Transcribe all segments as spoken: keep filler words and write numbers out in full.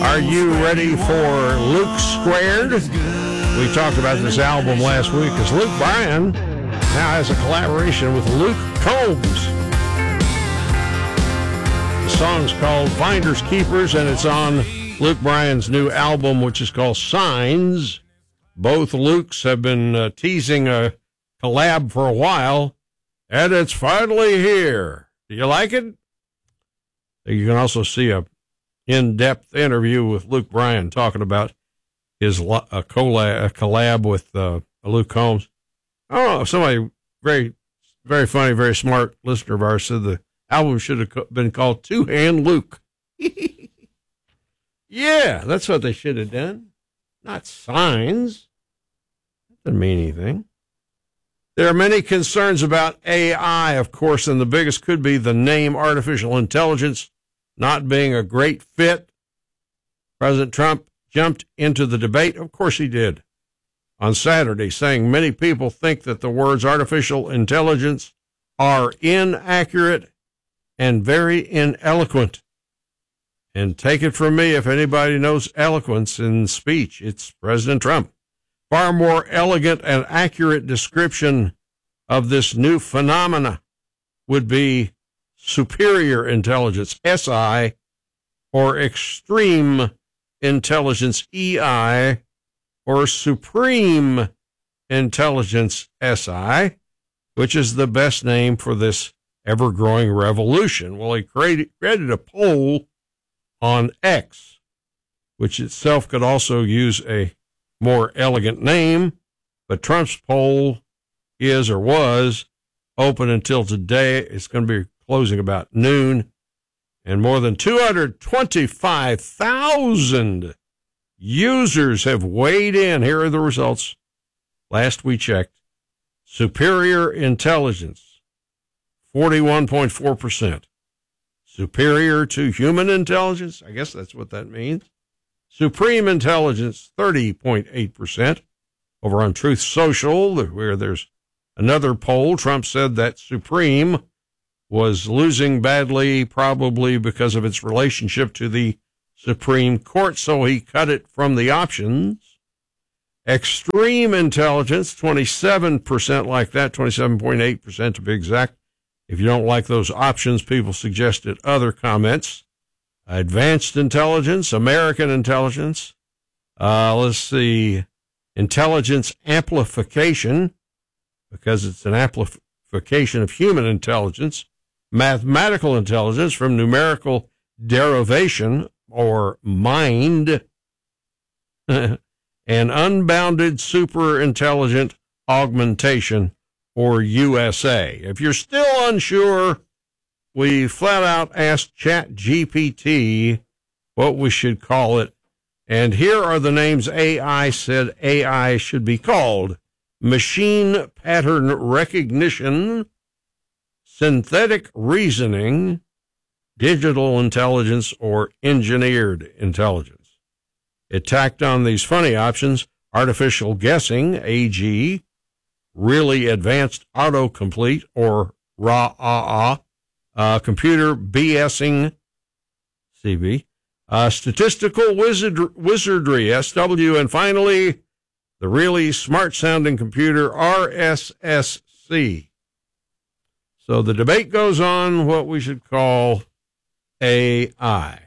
Are you ready for Luke Squared? We talked about this album last week because Luke Bryan now has a collaboration with Luke Combs. The song's called Finders Keepers, and it's on Luke Bryan's new album, which is called Signs. Both Lukes have been uh, teasing a collab for a while, and it's finally here. Do you like it? You can also see a in-depth interview with Luke Bryan talking about his lo- a collab, a collab with uh, Luke Combs. I don't know, somebody very, very funny, very smart listener of ours said the album should have been called Two Hand Luke. Yeah, that's what they should have done. Not Signs. That doesn't mean anything. There are many concerns about A I, of course, and the biggest could be the name artificial intelligence not being a great fit. President Trump jumped into the debate. Of course he did. On Saturday, saying many people think that the words artificial intelligence are inaccurate and very ineloquent. And take it from me, if anybody knows eloquence in speech, it's President Trump. Far more elegant and accurate description of this new phenomena would be superior intelligence, S I, or extreme intelligence, E I, or supreme intelligence, S I, which is the best name for this ever-growing revolution. Well, he created, created a poll on X, which itself could also use a more elegant name, but Trump's poll is or was open until today. It's going to be closing about noon, and more than two hundred twenty-five thousand users have weighed in. Here are the results. Last we checked, superior intelligence, forty-one point four percent. Superior to human intelligence, I guess that's what that means. Supreme intelligence, thirty point eight percent. Over on Truth Social, where there's another poll, Trump said that Supreme was losing badly, probably because of its relationship to the Supreme Court, so he cut it from the options. Extreme intelligence, twenty-seven percent like that, twenty-seven point eight percent to be exact. If you don't like those options, people suggested other comments. Advanced intelligence, American intelligence. Uh, let's see, intelligence amplification, because it's an amplification of human intelligence. Mathematical intelligence from numerical derivation, or mind. And unbounded super intelligent augmentation, or U S A. If you're still unsure, we flat out asked ChatGPT what we should call it. And here are the names A I said A I should be called: machine pattern recognition, synthetic reasoning, digital intelligence, or engineered intelligence. It tacked on these funny options: artificial guessing, A G, really advanced autocomplete, or R A A, uh, computer BSing, C B, uh, statistical wizard, wizardry, S W, and finally, the really smart-sounding computer, R S S C. So the debate goes on what we should call A I.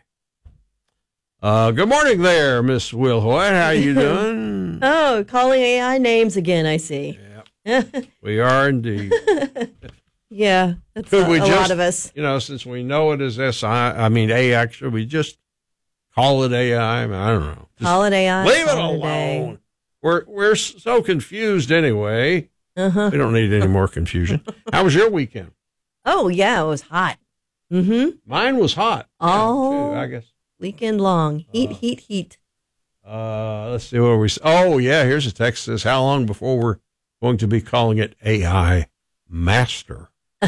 Uh, good morning there, Miss Wilhoit. How you doing? Oh, calling A I names again, I see. Yeah, we are indeed. Yeah, that's Could a, we a just, lot of us. You know, since we know it as S I, I mean A I, should we just call it A I? I, mean, I don't know. Just call it A I. Leave it alone. alone. We're we're so confused anyway. Uh-huh. We don't need any more confusion. How was your weekend? Oh, yeah, it was hot. Mm-hmm. Mine was hot. All yeah, too, I guess. weekend long. Heat, Uh, heat, heat. Uh, let's see what we. Oh, yeah. Here's a text that says, "How long before we're going to be calling it A I Master?" uh,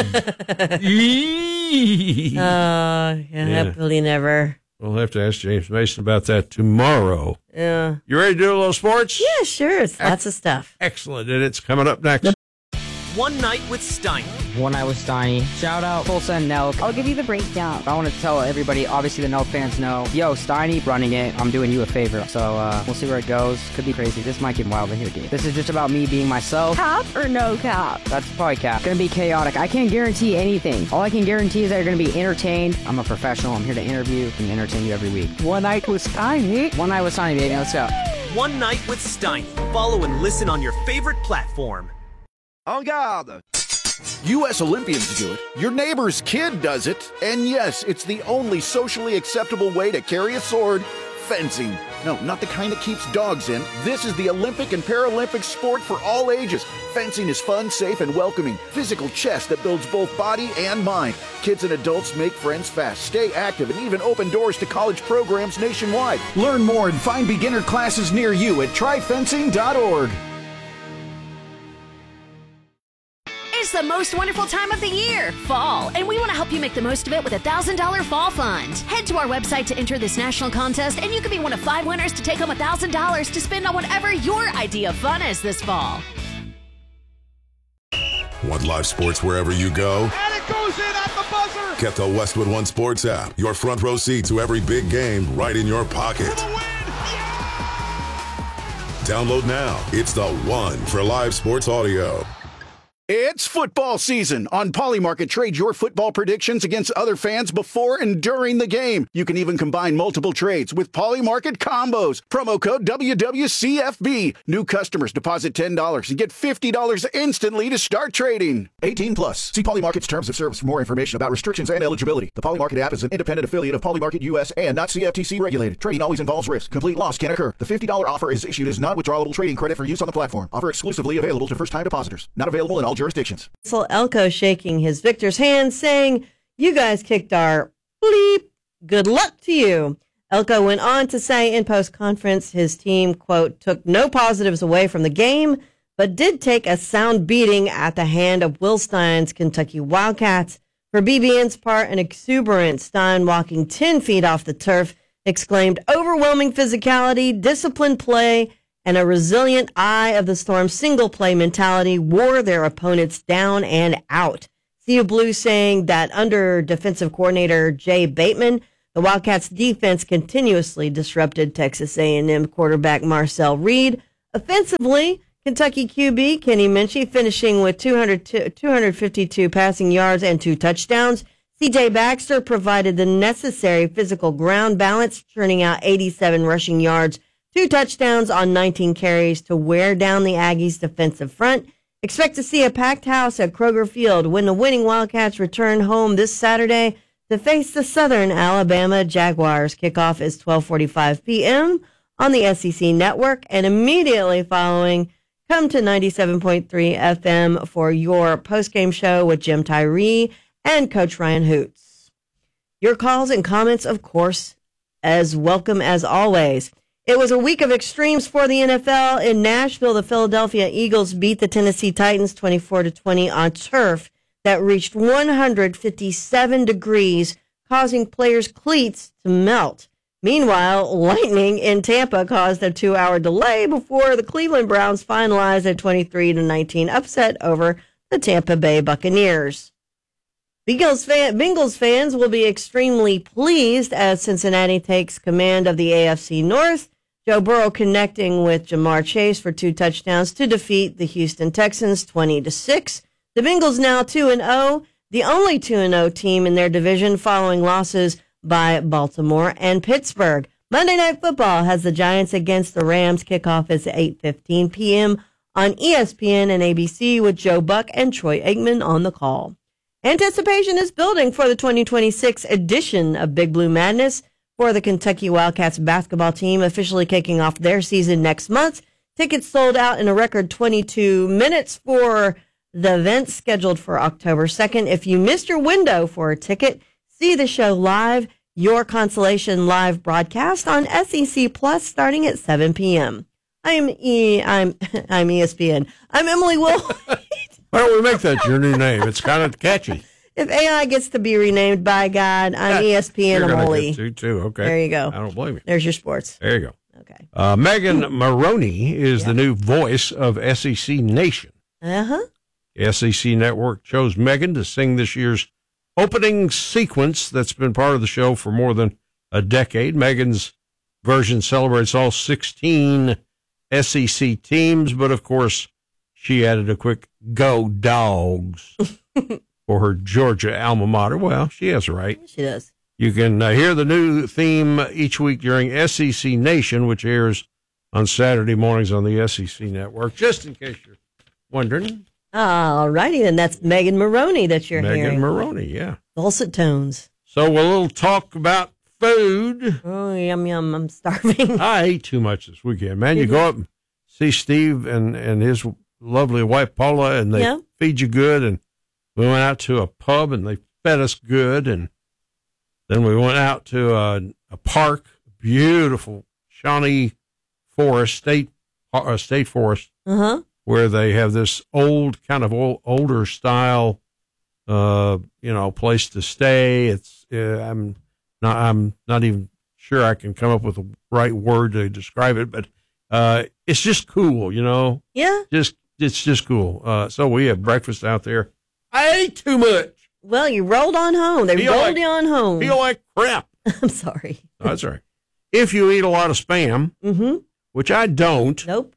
yeah, Yeah. happily never. We'll have to ask James Mason about that tomorrow. Yeah. You ready to do a little sports? Yeah, sure. It's lots of stuff. Excellent. And it's coming up next. One Night with Steiner, One Night with Steiny. Shout out Tulsa and Nelk. I'll give you the breakdown. I want to tell everybody, obviously the Nelk fans know, yo, Steiny running it, I'm doing you a favor. So uh, we'll see where it goes. Could be crazy. This might get wild in here, dude. This is just about me being myself. Cap or no cap? That's probably cap. Gonna be chaotic. I can't guarantee anything. All I can guarantee is that you're gonna be entertained. I'm a professional. I'm here to interview and entertain you every week. One Night with Steiny. One Night with Steiny, baby. Let's go. One Night with Steiny. Follow and listen on your favorite platform. En garde! U S Olympians do it, your neighbor's kid does it, and yes, it's the only socially acceptable way to carry a sword, fencing. No, not the kind that keeps dogs in. This is the Olympic and Paralympic sport for all ages. Fencing is fun, safe, and welcoming. Physical chess that builds both body and mind. Kids and adults make friends fast, stay active, and even open doors to college programs nationwide. Learn more and find beginner classes near you at try fencing dot org. It's the most wonderful time of the year, fall, and we want to help you make the most of it with a one thousand dollars Fall Fund. Head to our website to enter this national contest, and you could be one of five winners to take home one thousand dollars to spend on whatever your idea of fun is this fall. Want live sports wherever you go? And it goes in at the buzzer! Get the Westwood One Sports app. Your front row seat to every big game right in your pocket. For the win! Yeah! Download now. It's the one for live sports audio. It's football season. On Polymarket, trade your football predictions against other fans before and during the game. You can even combine multiple trades with Polymarket combos. Promo code W W C F B. New customers deposit ten dollars and get fifty dollars instantly to start trading. eighteen plus. See Polymarket's terms of service for more information about restrictions and eligibility. The Polymarket app is an independent affiliate of Polymarket U S and not C F T C regulated. Trading always involves risk. Complete loss can occur. The fifty dollars offer is issued as non-withdrawable trading credit for use on the platform. Offer exclusively available to first-time depositors. Not available in all jurisdictions. Elko shaking his victor's hand, saying, "You guys kicked our bleep. Good luck to you." Elko went on to say in post-conference his team, quote, took no positives away from the game, but did take a sound beating at the hand of Will Stein's Kentucky Wildcats. For B B N's part, an exuberant Stein walking ten feet off the turf exclaimed overwhelming physicality, disciplined play, and a resilient eye of the Storm's single-play mentality wore their opponents down and out. C U Blue saying that under defensive coordinator Jay Bateman, the Wildcats' defense continuously disrupted Texas A and M quarterback Marcel Reed. Offensively, Kentucky Q B Kenny Minchey finishing with two hundred, two hundred fifty-two passing yards and two touchdowns. C J Baxter provided the necessary physical ground balance, churning out eighty-seven rushing yards, two touchdowns on nineteen carries to wear down the Aggies' defensive front. Expect to see a packed house at Kroger Field when the winning Wildcats return home this Saturday to face the Southern Alabama Jaguars. Kickoff is twelve forty-five p.m. on the S E C Network, and immediately following, come to ninety-seven point three F M for your postgame show with Jim Tyree and Coach Ryan Hoots. Your calls and comments, of course, as welcome as always. It was a week of extremes for the N F L. In Nashville, the Philadelphia Eagles beat the Tennessee Titans twenty-four to twenty on turf that reached one hundred fifty-seven degrees, causing players' cleats to melt. Meanwhile, lightning in Tampa caused a two-hour delay before the Cleveland Browns finalized a twenty-three to nineteen upset over the Tampa Bay Buccaneers. Bengals, fan, Bengals fans will be extremely pleased as Cincinnati takes command of the A F C North. Joe Burrow connecting with Jamar Chase for two touchdowns to defeat the Houston Texans twenty to six. The Bengals now two and oh, the only two and oh team in their division following losses by Baltimore and Pittsburgh. Monday Night Football has the Giants against the Rams. Kickoff is at eight fifteen p.m. on E S P N and A B C with Joe Buck and Troy Aikman on the call. Anticipation is building for the twenty twenty-six edition of Big Blue Madness for the Kentucky Wildcats basketball team, officially kicking off their season next month. Tickets sold out in a record twenty-two minutes for the event scheduled for October second. If you missed your window for a ticket, see the show live, your Consolation live broadcast on S E C Plus starting at seven p.m. I am E. I'm I'm E S P N. I'm Emily Will. Why don't we make that your new name? It's kind of catchy. If A I gets to be renamed, by God, I'm E S P N. You're I'm gonna Oli. get to, too. Okay. There you go. I don't blame you. There's your sports. There you go. Okay. Uh, Megan Maroney is Yeah. the new voice of S E C Nation. Uh huh. The S E C Network chose Megan to sing this year's opening sequence that's been part of the show for more than a decade. Megan's version celebrates all sixteen S E C teams, but of course, she added a quick "Go Dogs" for her Georgia alma mater. Well, she has a right. She does. You can uh, hear the new theme each week during S E C Nation, which airs on Saturday mornings on the S E C Network, just in case you're wondering. All righty, then that's Megan Maroney that you're Megan hearing. Maroney, yeah. Dulcet tones. So a little talk about food. Oh, yum, yum, I'm starving. I ate too much this weekend, man. You go up and see Steve and, and his lovely wife, Paula, and they Yeah. feed you good. And we went out to a pub, and they fed us good. And then we went out to a, a park, beautiful Shawnee Forest, state, uh, state forest, Uh-huh. where they have this old, kind of old, older style, uh, you know, place to stay. It's, uh, I'm not, I'm not even sure I can come up with the right word to describe it, but, uh, it's just cool, you know, Yeah. just, it's just cool. Uh, so we had breakfast out there. I ate too much. Well, you rolled on home. They Feel rolled like- you on home. Feel like crap. I'm sorry. Oh, that's all right. If you eat a lot of Spam, Mm-hmm. which I don't, Nope.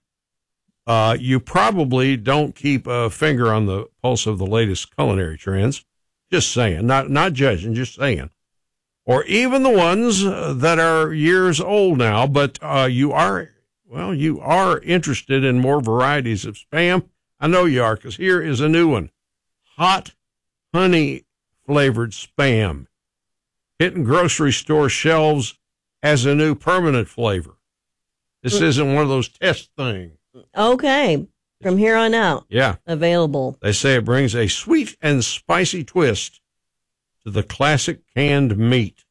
Uh, you probably don't keep a finger on the pulse of the latest culinary trends. Just saying, not not judging, just saying. Or even the ones uh, that are years old now, but uh, you are, well, you are interested in more varieties of Spam. I know you are, because here is a new one. Hot honey flavored Spam. Hitting grocery store shelves as a new permanent flavor. This isn't one of those test things. Okay. From here on out, Yeah. available. They say it brings a sweet and spicy twist to the classic canned meat.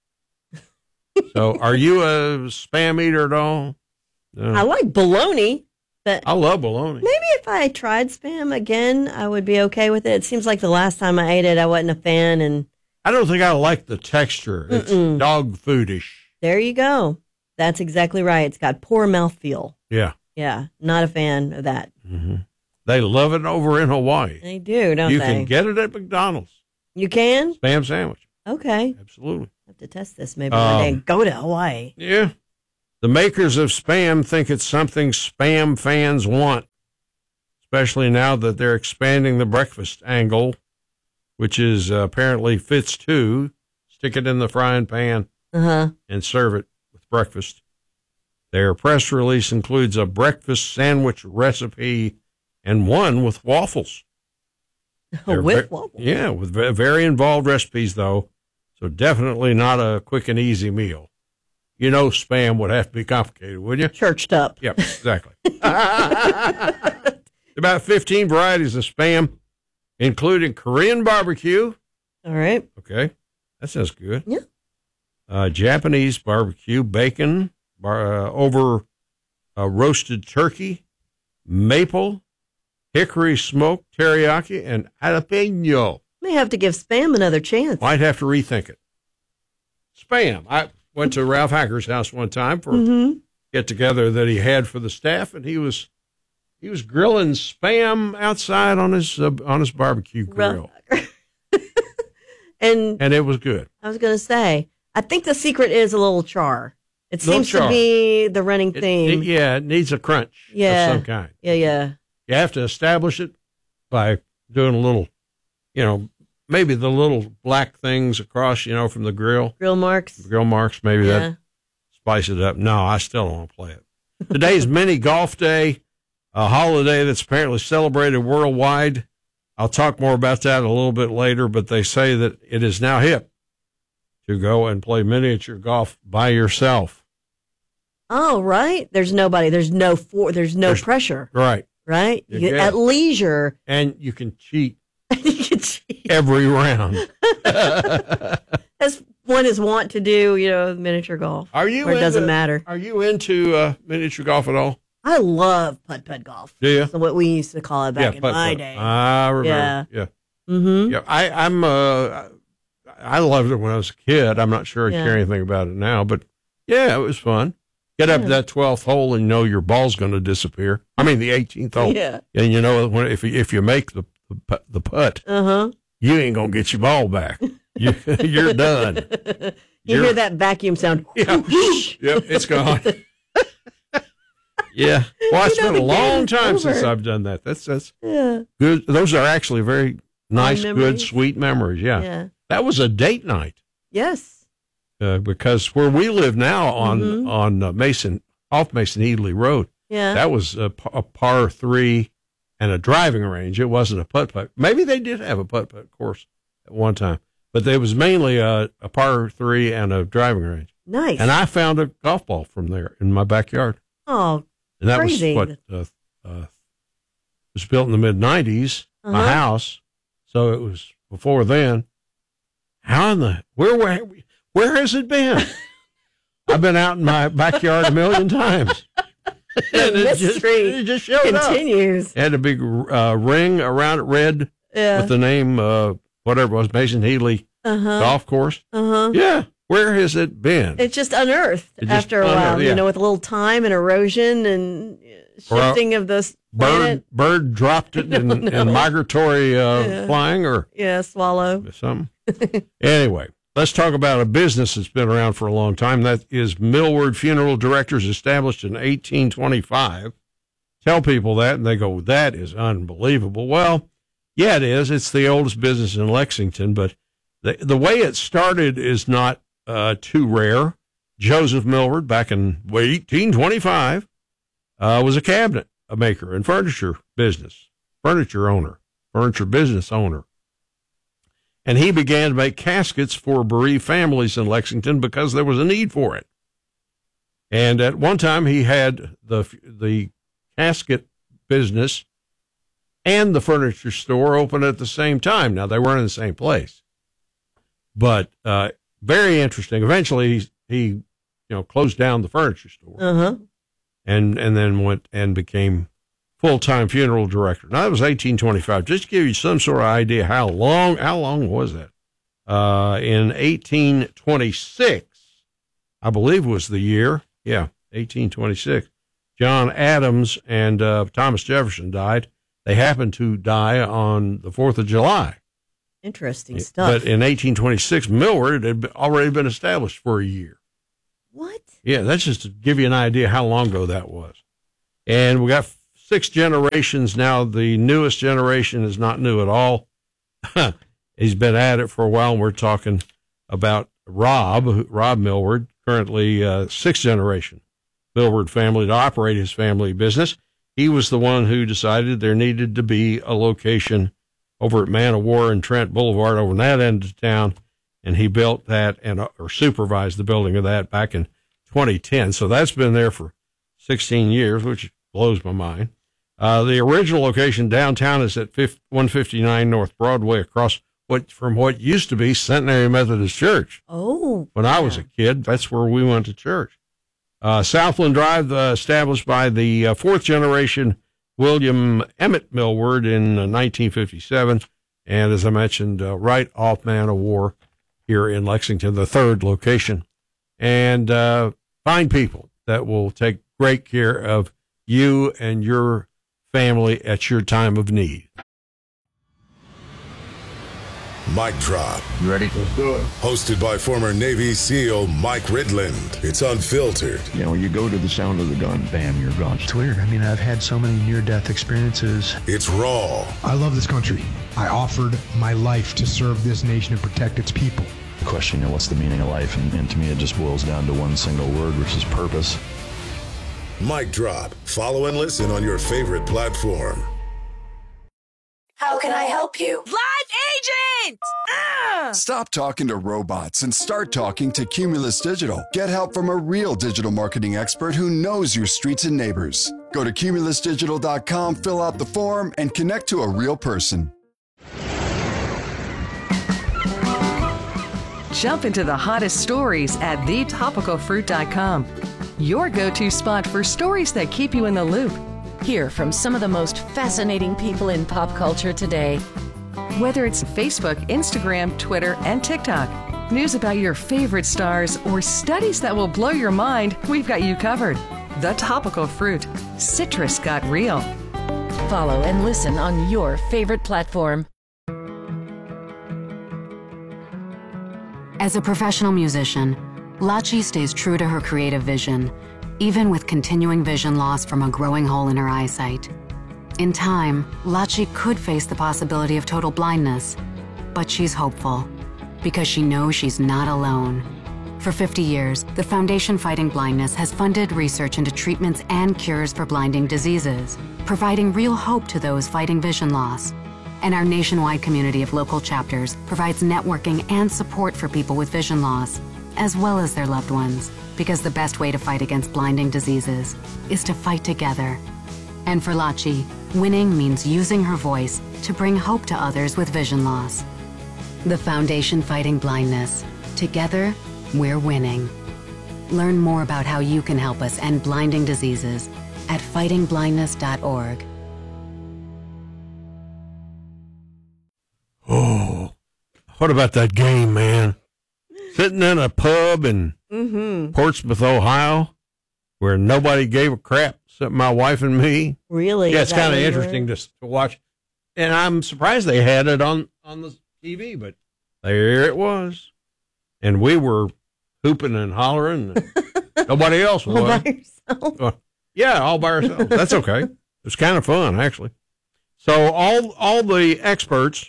So, are you a Spam eater at all? No. I like bologna, but I love bologna. maybe if I tried Spam again, I would be okay with it. It seems like the last time I ate it, I wasn't a fan, and I don't think I like the texture. It's Mm-mm. dog foodish. there you go. That's exactly right. It's got poor mouthfeel. Yeah. Yeah, not a fan of that. Mm-hmm. They love it over in Hawaii. They do, don't you they? can get it at McDonald's. You can? Spam sandwich. Okay. Absolutely. I have to test this maybe one day Um, and go to Hawaii. Yeah. The makers of Spam think it's something Spam fans want, especially now that they're expanding the breakfast angle, which is uh, apparently fits too. Stick it in the frying pan Uh-huh. and serve it with breakfast. Their press release includes a breakfast sandwich recipe and one with waffles. They're With ve- waffles. Yeah, with ve- very involved recipes, though. So definitely not a quick and easy meal. You know, Spam would have to be complicated, wouldn't you? Churched up. Yep, exactly. About fifteen varieties of Spam, including Korean barbecue. All right. Okay, that sounds good. Yeah. Uh, Japanese barbecue, bacon, bar, uh, over uh, roasted turkey, maple, hickory smoked teriyaki, and jalapeno. May have to give Spam another chance. Might have to rethink it. Spam. I went to Ralph Hacker's house one time for Mm-hmm. a get together that he had for the staff, and he was he was grilling Spam outside on his uh, on his barbecue grill, And and it was good. I was going to say, I think the secret is a little char. It Little seems char. to be the running It- theme. it- yeah, it needs a crunch Yeah. of some kind. yeah, yeah. You have to establish it by doing a little, you know, maybe the little black things across, you know, from the grill, Grill marks. grill marks. Maybe Yeah. that spice it up. No, I still don't want to play it. Today's mini golf day, a holiday that's apparently celebrated worldwide. I'll talk more about that a little bit later, but they say that it is now hip to go and play miniature golf by yourself. Oh, right. There's nobody. There's no for. There's no There's- pressure. Right. Right. You You, get at it. leisure. And you can cheat You can cheat. every round. As one is wont to do, you know, miniature golf. Are you? Where it doesn't into- matter. Are you into uh, miniature golf at all? I love putt putt golf. Do you? That's what we used to call it back in putt, my putt. day. I remember. Yeah. Yeah. Mm-hmm. Yeah. I, I'm. Uh, I loved it when I was a kid. I'm not sure I Yeah. care anything about it now, but yeah, it was fun. Get up to that twelfth hole and you know your ball's going to disappear. I mean, the eighteenth hole. Yeah. And you know when if you, if you make the, put- the putt, Uh-huh. you ain't going to get your ball back. You, you're done. You You're- hear that vacuum sound. Yeah. Yep, it's gone. Yeah. Well, it's You know, been a the long game's time since over. I've done that. That's that's Yeah. good. Those are actually very nice, good, memories. sweet memories. Yeah. Yeah. That was a date night Yes. uh, because where we live now on Mhm. on uh, Mason off Mason Headley Road, Yeah. that was a, pa- a par three and a driving range. It wasn't a putt putt. Maybe they did have a putt putt course at one time, but it was mainly a, a par three and a driving range. Nice. And I found a golf ball from there in my backyard. oh, And that Crazy. was what uh, uh, it was built in the mid nineties. My Uh-huh. house, so it was before then. How in the where where where has it been? I've been out in my backyard a million times. And it just, mystery it just showed up. continues. It had a big uh, ring around it, red Yeah. with the name, uh, whatever it was, Mason Headley Uh-huh. Golf Course. Uh-huh. Yeah, where has it been? It's just unearthed It just after a while, unearthed, yeah. you know, with a little time and erosion and uh, Or a shifting of the bird planet. bird dropped it in, don't know. in migratory uh, Yeah. flying or Yeah, swallow. something. Anyway, let's talk about a business that's been around for a long time. That is Millward Funeral Directors, established in eighteen twenty-five. Tell people that, and they go, that is unbelievable. Well, yeah, it is. It's the oldest business in Lexington, but the, the way it started is not uh, too rare. Joseph Millward, back in eighteen twenty-five, uh, was a cabinet maker and furniture business, furniture owner, furniture business owner. And he began to make caskets for bereaved families in Lexington because there was a need for it. And at one time, he had the the casket business and the furniture store open at the same time. Now, they weren't in the same place, but uh, very interesting. Eventually, he, he you know closed down the furniture store Uh-huh. and and then went and became full-time funeral director. Now, that was eighteen twenty-five. Just to give you some sort of idea how long, how long was that? Uh, in eighteen twenty-six, I believe was the year. Yeah, eighteen twenty-six. John Adams and uh, Thomas Jefferson died. They happened to die on the fourth of July. Interesting stuff. But in eighteen twenty-six, Millward had already been established for a year. What? Yeah, that's just to give you an idea how long ago that was. And we got six generations now. The newest generation is not new at all. He's been at it for a while, and we're talking about Rob, who- Rob Millward, currently uh, sixth generation Millward family to operate his family business. He was the one who decided there needed to be a location over at Man of War and Trent Boulevard over in that end of town, and he built that and uh, or supervised the building of that back in twenty ten. So that's been there for sixteen years, which blows my mind. Uh, the original location downtown is at one fifty-nine North Broadway, across what from what used to be Centenary Methodist Church. Oh. When I was a kid, that's where we went to church. Uh, Southland Drive, uh, established by the uh, fourth generation William Emmett Millward in uh, nineteen fifty-seven. And as I mentioned, uh, right off Man of War here in Lexington, the third location. And uh, fine people that will take great care of you and your family at your time of need. Mic Drop. You ready? Let's do it. Hosted by former Navy SEAL Mike Ridland. It's unfiltered. You know, you go to the sound of the gun, bam, you're gone. It's weird. I mean, I've had so many near-death experiences. It's raw. I love this country. I offered my life to serve this nation and protect its people. The question, you know, what's the meaning of life? And, and to me, it just boils down to one single word, which is purpose. Mic Drop. Follow and listen on your favorite platform. How can I help you? Live agent! Ah! Stop talking to robots and start talking to Cumulus Digital. Get help from a real digital marketing expert who knows your streets and neighbors. Go to cumulus digital dot com, fill out the form, and connect to a real person. Jump into the hottest stories at the topical fruit dot com. Your go-to spot for stories that keep you in the loop. Hear from some of the most fascinating people in pop culture today. Whether it's Facebook, Instagram, Twitter, and TikTok, news about your favorite stars, or studies that will blow your mind, we've got you covered. The Topical Fruit. Citrus got real. follow and listen on your favorite platform. As a professional musician, Lachi stays true to her creative vision, even with continuing vision loss from a growing hole in her eyesight. In time, Lachi could face the possibility of total blindness, but she's hopeful because she knows she's not alone. For fifty years, the Foundation Fighting Blindness has funded research into treatments and cures for blinding diseases, providing real hope to those fighting vision loss. And our nationwide community of local chapters provides networking and support for people with vision loss, as well as their loved ones, because the best way to fight against blinding diseases is to fight together. And for Lachi, winning means using her voice to bring hope to others with vision loss. The Foundation Fighting Blindness. Together, we're winning. Learn more about how you can help us end blinding diseases at fighting blindness dot org. Oh, what about that game, man? Sitting in a pub in mm-hmm. Portsmouth, Ohio, where nobody gave a crap except my wife and me. Really? Yeah, it's kind of interesting to, to watch. And I'm surprised they had it on, on the T V, but there it was. And we were hooping and hollering. And nobody else was. All by yourself? Uh, yeah, all by ourselves. That's okay. It was kind of fun, actually. So all all the experts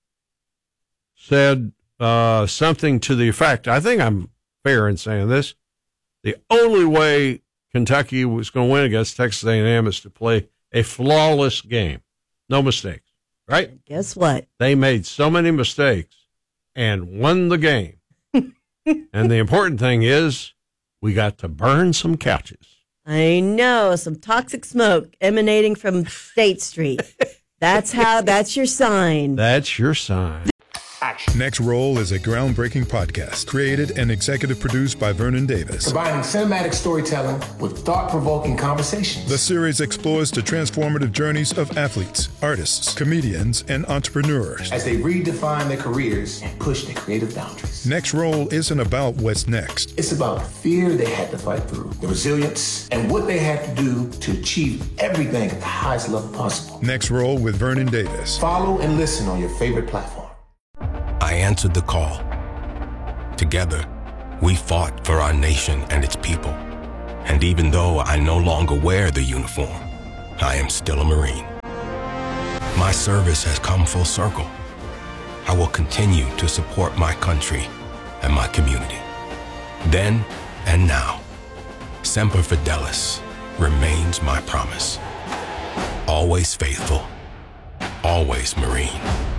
said uh, something to the effect, I think I'm fair in saying this, the only way Kentucky was going to win against Texas A and M is to play a flawless game. No mistakes, right? Guess what? They made so many mistakes and won the game. And the important thing is we got to burn some couches. I know, some toxic smoke emanating from State Street. That's how, that's your sign. That's your sign. Next Roll is a groundbreaking podcast created and executive produced by Vernon Davis. Combining cinematic storytelling with thought-provoking conversations. The series explores the transformative journeys of athletes, artists, comedians, and entrepreneurs as they redefine their careers and push their creative boundaries. Next Roll isn't about what's next. It's about the fear they had to fight through, the resilience, and what they had to do to achieve everything at the highest level possible. Next Roll with Vernon Davis. Follow and listen on your favorite platform. I answered the call. Together, we fought for our nation and its people. And even though I no longer wear the uniform, I am still a Marine. My service has come full circle. I will continue to support my country and my community. Then and now, Semper Fidelis remains my promise. Always faithful, always Marine.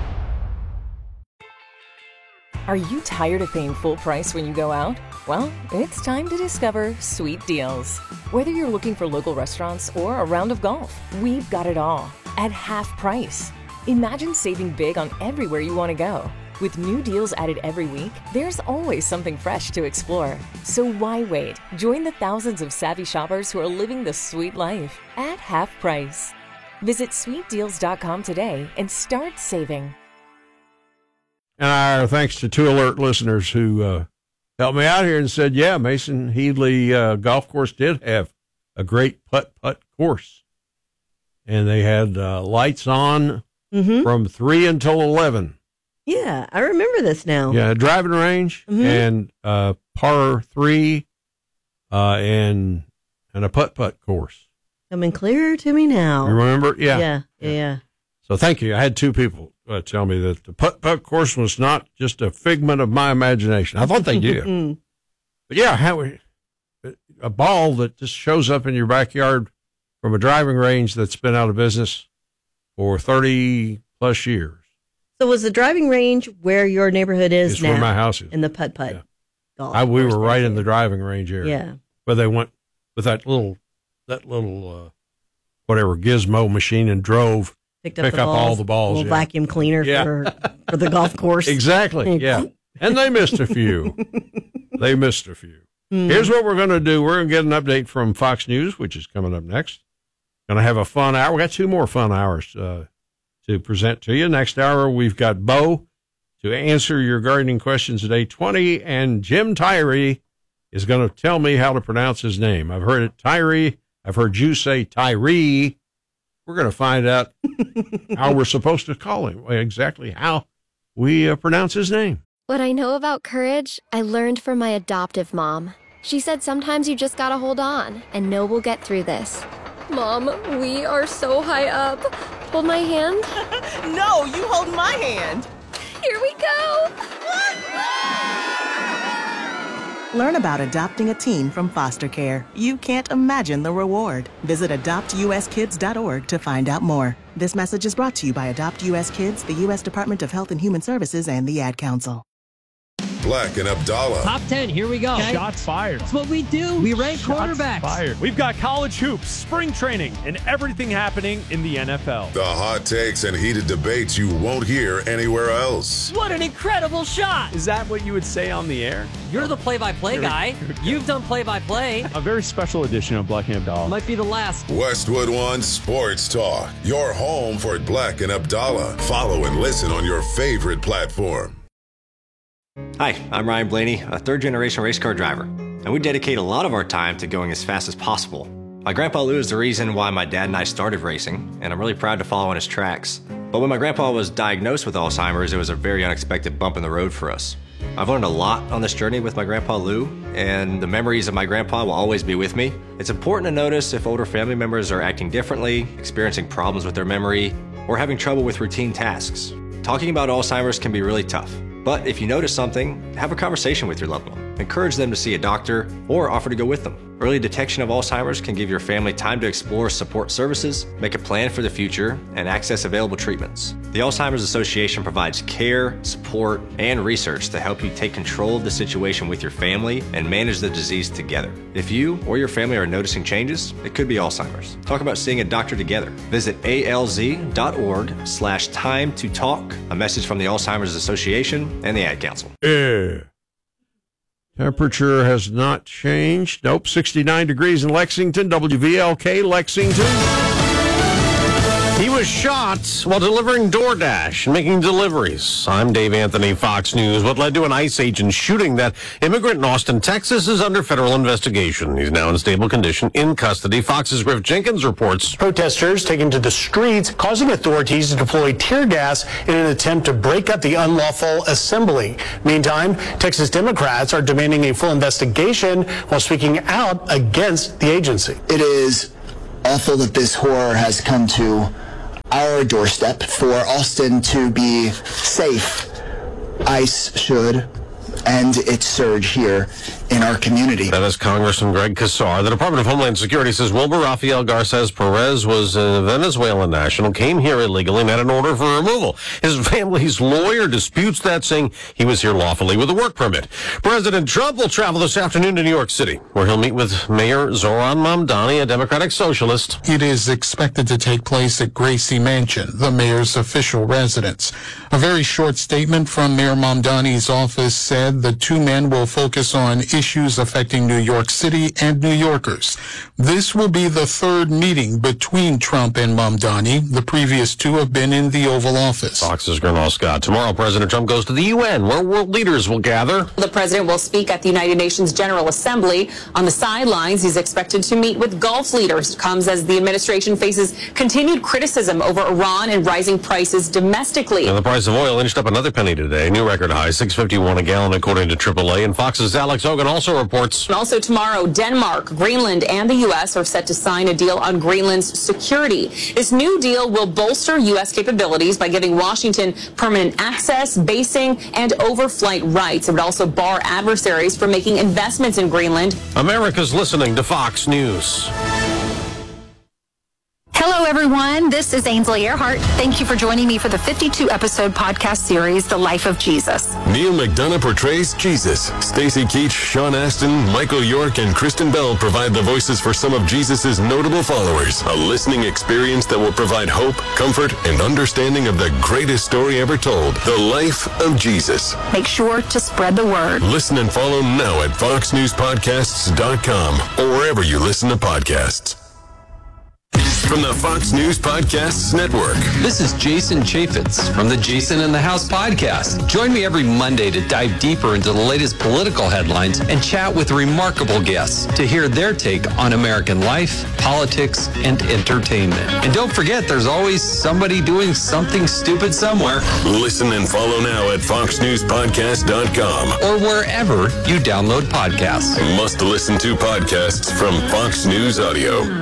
Are you tired of paying full price when you go out? Well, it's time to discover Sweet Deals. Whether you're looking for local restaurants or a round of golf, we've got it all at half price. Imagine saving big on everywhere you want to go. With new deals added every week, there's always something fresh to explore. So why wait? Join the thousands of savvy shoppers who are living the sweet life at half price. Visit sweet deals dot com today and start saving. And our thanks to two alert listeners who uh, helped me out here and said, yeah, Mason Headley uh, Golf Course did have a great putt-putt course. And they had uh, lights on mm-hmm. from three until eleven. Yeah, I remember this now. Yeah, driving range mm-hmm. and uh, par three uh, and, and a putt-putt course. Coming clearer to me now. You remember? Yeah. Yeah, yeah, yeah. So thank you. I had two people uh, tell me that the putt-putt course was not just a figment of my imagination. I thought they did. But yeah, how a ball that just shows up in your backyard from a driving range that's been out of business for thirty plus years. So was the driving range where your neighborhood is it's now? Where my house is. In the putt-putt yeah. golf I, we were right there. in the driving range area. Yeah. Where they went with that little, that little, uh, whatever, gizmo machine and drove. Picked up, pick the up balls, all the balls. little Yeah. vacuum cleaner Yeah. for, for the golf course. Exactly. Yeah. And they missed a few. They missed a few. Mm. Here's what we're going to do. We're going to get an update from Fox News, which is coming up next. Going to have a fun hour. We got two more fun hours uh, to present to you. Next hour, we've got Bo to answer your gardening questions at eight twenty, and Jim Tyree is going to tell me how to pronounce his name. I've heard it Tyree. I've heard you say Tyree. We're going to find out how we're supposed to call him, exactly how we uh, pronounce his name. What I know about courage, I learned from my adoptive mom. She said sometimes you just gotta hold on and know we'll get through this. Mom, we are so high up. Hold my hand. No, you hold my hand. Here we go. Learn about adopting a teen from foster care. You can't imagine the reward. Visit adopt u s kids dot org to find out more. This message is brought to you by Adopt U S Kids, the U S Department of Health and Human Services, and the Ad Council. Black and Abdallah. Top ten, here we go. Okay. Shots fired. That's what we do. We rank Shots quarterbacks. Fired. We've got college hoops, spring training, and everything happening in the N F L. The hot takes and heated debates you won't hear anywhere else. What an incredible shot. Is that what you would say on the air? You're the play-by-play guy. You've done play-by-play. A very special edition of Black and Abdallah. Might be the last. Westwood One Sports Talk. Your home for Black and Abdallah. Follow and listen on your favorite platform. Hi, I'm Ryan Blaney, a third-generation race car driver, and we dedicate a lot of our time to going as fast as possible. My grandpa Lou is the reason why my dad and I started racing, and I'm really proud to follow in his tracks. But when my grandpa was diagnosed with Alzheimer's, it was a very unexpected bump in the road for us. I've learned a lot on this journey with my grandpa Lou, and the memories of my grandpa will always be with me. It's important to notice if older family members are acting differently, experiencing problems with their memory, or having trouble with routine tasks. Talking about Alzheimer's can be really tough. But if you notice something, have a conversation with your loved one. Encourage them to see a doctor or offer to go with them. Early detection of Alzheimer's can give your family time to explore support services, make a plan for the future, and access available treatments. The Alzheimer's Association provides care, support, and research to help you take control of the situation with your family and manage the disease together. If you or your family are noticing changes, it could be Alzheimer's. Talk about seeing a doctor together. Visit alz.org slash time to talk. A message from the Alzheimer's Association and the Ad Council. Yeah. Temperature has not changed. Nope, sixty-nine degrees in Lexington, W V L K Lexington. He was shot while delivering DoorDash and making deliveries. I'm Dave Anthony, Fox News. What led to an ICE agent shooting that immigrant in Austin, Texas is under federal investigation. He's now in stable condition in custody. Fox's Griff Jenkins reports. Protesters taking to the streets, causing authorities to deploy tear gas in an attempt to break up the unlawful assembly. Meantime, Texas Democrats are demanding a full investigation while speaking out against the agency. It is awful that this horror has come to our doorstep. For Austin to be safe, ICE should end its surge here in our community. That is Congressman Greg Casar. The Department of Homeland Security says Wilbur Rafael Garces Perez was a Venezuelan national, came here illegally and had an order for removal. His family's lawyer disputes that, saying he was here lawfully with a work permit. President Trump will travel this afternoon to New York City, where he'll meet with Mayor Zoran Mamdani, a Democratic socialist. It is expected to take place at Gracie Mansion, the mayor's official residence. A very short statement from Mayor Mamdani's office said the two men will focus on issues affecting New York City and New Yorkers. This will be the third meeting between Trump and Mamdani. The previous two have been in the Oval Office. Fox's Gernal Scott. Tomorrow, President Trump goes to the U N, where world leaders will gather. The president will speak at the United Nations General Assembly. On the sidelines, he's expected to meet with Gulf leaders. It comes as the administration faces continued criticism over Iran and rising prices domestically. And the price of oil inched up another penny today. New record high, six fifty-one a gallon, according to triple A. And Fox's Alex Hogan also reports. And also tomorrow, Denmark, Greenland, and the U S are set to sign a deal on Greenland's security. This new deal will bolster U S capabilities by giving Washington permanent access, basing, and overflight rights. It would also bar adversaries from making investments in Greenland. America's listening to Fox News. Hello, everyone. This is Ainsley Earhart. Thank you for joining me for the fifty-two episode podcast series, The Life of Jesus. Neil McDonough portrays Jesus. Stacey Keach, Sean Astin, Michael York, and Kristen Bell provide the voices for some of Jesus' notable followers. A listening experience that will provide hope, comfort, and understanding of the greatest story ever told, The Life of Jesus. Make sure to spread the word. Listen and follow now at fox news podcasts dot com or wherever you listen to podcasts. from the Fox News Podcasts Network. This is Jason Chaffetz from the Jason in the House podcast. Join me every Monday to dive deeper into the latest political headlines and chat with remarkable guests to hear their take on American life, politics, and entertainment. And don't forget, there's always somebody doing something stupid somewhere. Listen and follow now at fox news podcast dot com or wherever you download podcasts. Must listen to podcasts from Fox News Audio.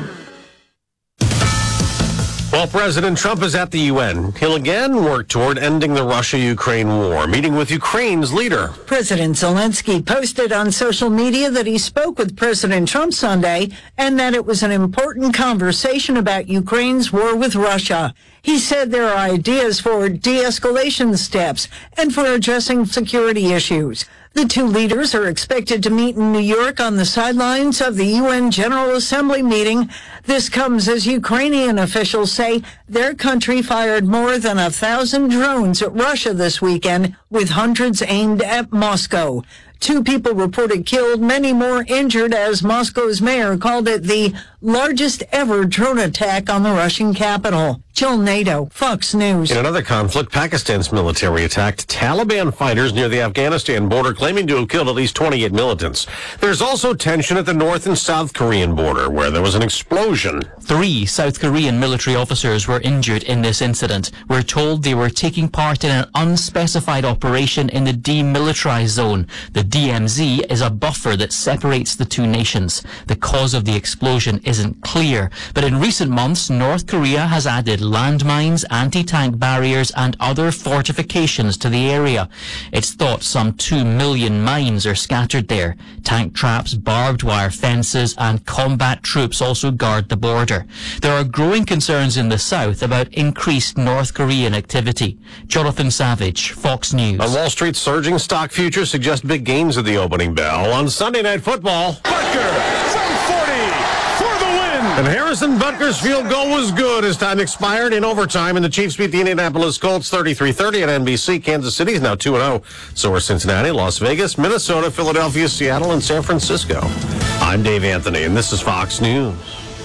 While President Trump is at the U N, he'll again work toward ending the Russia-Ukraine war, meeting with Ukraine's leader. President Zelensky posted on social media that he spoke with President Trump Sunday and that it was an important conversation about Ukraine's war with Russia. He said there are ideas for de-escalation steps and for addressing security issues. The two leaders are expected to meet in New York on the sidelines of the U N General Assembly meeting. This comes as Ukrainian officials say their country fired more than a thousand drones at Russia this weekend, with hundreds aimed at Moscow. Two people reported killed, many more injured, as Moscow's mayor called it the largest ever drone attack on the Russian capital. Jill Nato, Fox News. In another conflict, Pakistan's military attacked Taliban fighters near the Afghanistan border, claiming to have killed at least twenty-eight militants. There's also tension at the North and South Korean border, where there was an explosion. Three South Korean military officers were injured in this incident. We're told they were taking part in an unspecified operation in the demilitarized zone. The D M Z is a buffer that separates the two nations. The cause of the explosion isn't clear, but in recent months, North Korea has added landmines, anti-tank barriers, and other fortifications to the area. It's thought some two million mines are scattered there. Tank traps, barbed wire fences, and combat troops also guard the border. There are growing concerns in the south about increased North Korean activity. Jonathan Savage, Fox News. On Wall Street, surging stock futures suggest big gains at the opening bell. On Sunday Night Football, Butker from forty for the win. And Harrison Butker's field goal was good as time expired in overtime, and the Chiefs beat the Indianapolis Colts thirty-three thirty at N B C. Kansas City is now two and oh. So are Cincinnati, Las Vegas, Minnesota, Philadelphia, Seattle, and San Francisco. I'm Dave Anthony, and this is Fox News.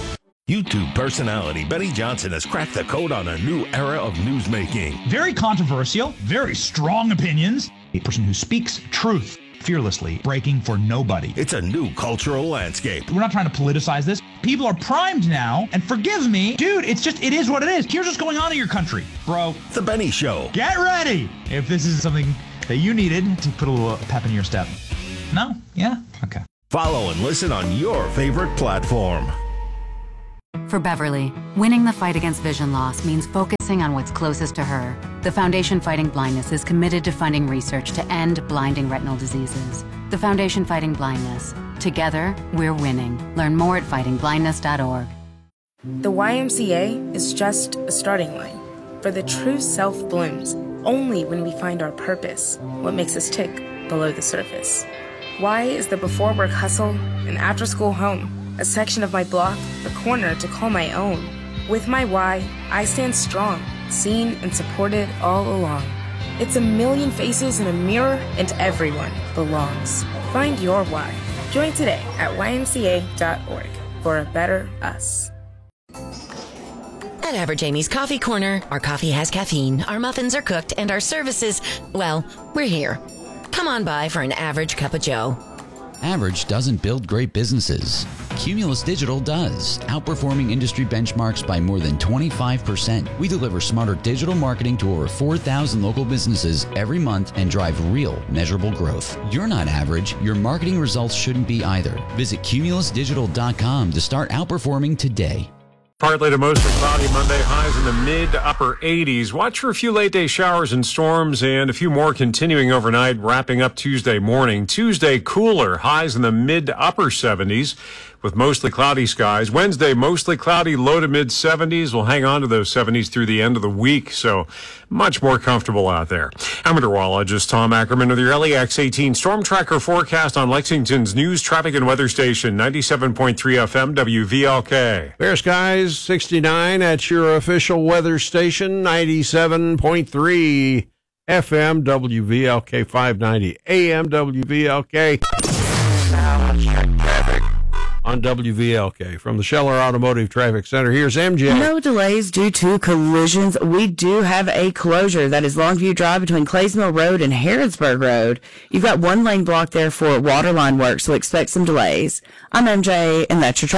YouTube personality Benny Johnson has cracked the code on a new era of newsmaking. Very controversial, very strong opinions. A person who speaks truth fearlessly, breaking for nobody. It's a new cultural landscape. We're not trying to politicize this. People are primed now, and forgive me, dude, it's just, it is what it is. Here's what's going on in your country, bro. The Benny Show. Get ready if this is something that you needed to put a little pep in your step. No? Yeah? Okay. Follow and listen on your favorite platform. For Beverly, winning the fight against vision loss means focusing on what's closest to her. The Foundation Fighting Blindness is committed to funding research to end blinding retinal diseases. The Foundation Fighting Blindness. Together, we're winning. Learn more at fighting blindness dot org. The Y M C A is just a starting line. For the true self blooms only when we find our purpose, what makes us tick below the surface. Y is the before work hustle and after school home. A section of my block, a corner to call my own. With my Y, I stand strong, seen and supported all along. It's a million faces in a mirror, and everyone belongs. Find your Y. Join today at Y M C A dot org for a better us. At Average Amy's Coffee Corner, our coffee has caffeine, our muffins are cooked, and our services, well, we're here. Come on by for an average cup of joe. Average doesn't build great businesses. Cumulus Digital does, outperforming industry benchmarks by more than twenty-five percent. We deliver smarter digital marketing to over four thousand local businesses every month and drive real, measurable growth. You're not average. Your marketing results shouldn't be either. Visit cumulus digital dot com to start outperforming today. Partly to mostly cloudy Monday, highs in the mid to upper eighties. Watch for a few late day showers and storms and a few more continuing overnight, wrapping up Tuesday morning. Tuesday cooler, highs in the mid to upper seventies with mostly cloudy skies. Wednesday, mostly cloudy, low to mid seventies. We'll hang on to those seventies through the end of the week, so much more comfortable out there. I'm meteorologist Tom Ackerman with your L E X eighteen Storm Tracker forecast on Lexington's news, traffic, and weather station, ninety-seven point three F M W V L K. Fair skies, sixty-nine at your official weather station, ninety-seven point three F M W V L K, five ninety A M W V L K. Now let's check traffic. on W V L K. From the Scheller Automotive Traffic Center, here's M J. No delays due to collisions. We do have a closure. That is Longview Drive between Claysmill Road and Harrodsburg Road. You've got one lane blocked there for water line work, so expect some delays. I'm M J, and that's your traffic.